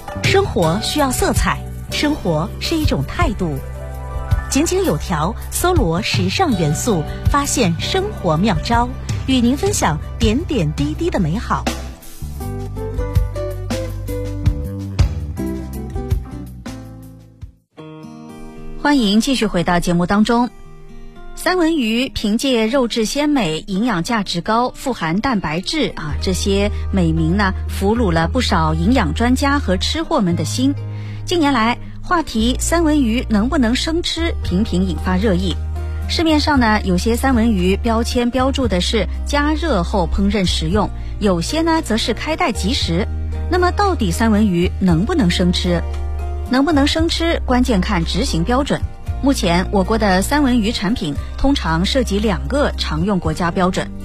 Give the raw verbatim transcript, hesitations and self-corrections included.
生活需要色彩，生活是一种态度。井井有条，搜罗时尚元素，发现生活妙招，与您分享点点滴滴的美好。欢迎继续回到节目当中。三文鱼凭借肉质鲜美、营养价值高、富含蛋白质啊，这些美名呢，俘虏了不少营养专家和吃货们的心。近年来，话题三文鱼能不能生吃频频引发热议。市面上呢，有些三文鱼标签标注的是加热后烹饪食用，有些呢则是开袋即食。那么到底三文鱼能不能生吃？能不能生吃，关键看执行标准。目前我国的三文鱼产品通常涉及两个常用国家标准，